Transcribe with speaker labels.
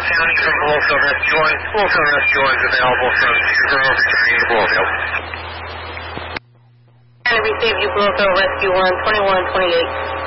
Speaker 1: County from Bluefield Rescue 1. Bluefield Rescue 1 is available from Cedar Grove returning to Bluefield.
Speaker 2: And receive you, Bluefield Rescue 1, 2128.